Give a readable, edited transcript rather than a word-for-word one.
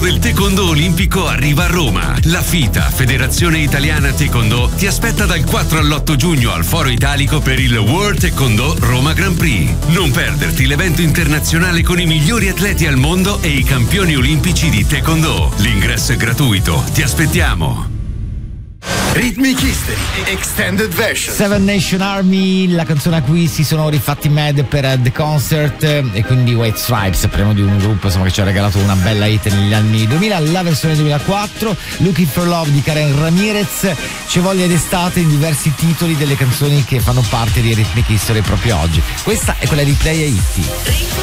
Il Taekwondo Olimpico arriva a Roma. La FITA, Federazione Italiana Taekwondo, ti aspetta dal 4 all'8 giugno al Foro Italico per il World Taekwondo Roma Grand Prix. Non perderti l'evento internazionale con i migliori atleti al mondo e i campioni olimpici di Taekwondo. L'ingresso è gratuito. Ti aspettiamo. Rhythmic History Extended Version. Seven Nation Army, la canzone a cui si sono rifatti Mad per The Concert, e quindi White Stripes, primo di un gruppo insomma che ci ha regalato una bella hit negli anni 2000, la versione 2004, Looking for Love di Karen Ramirez, C'è voglia d'estate in diversi titoli delle canzoni che fanno parte di Rhythmic History proprio oggi. Questa è quella di Play It.